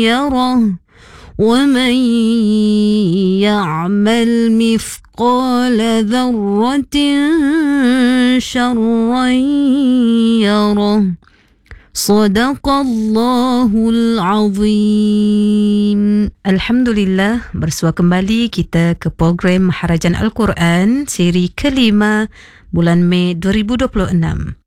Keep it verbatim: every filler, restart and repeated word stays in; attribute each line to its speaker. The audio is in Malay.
Speaker 1: يره ومن يعمل مثقال ذرة شرا يره Sadaqallahul Azim. Alhamdulillah, bersua kembali kita ke program Maharajan Al-Quran siri kelima bulan Mei dua ribu dua puluh enam.